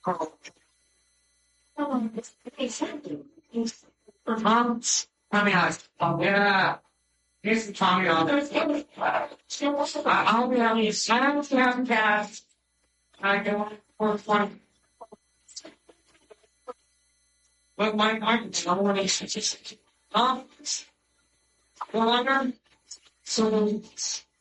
Tom, Tommy Eyes. Oh, yeah. Here's the Tommy Eyes. I'll be on the silent cast. I go for fun. But my someone is just, well, I know. So,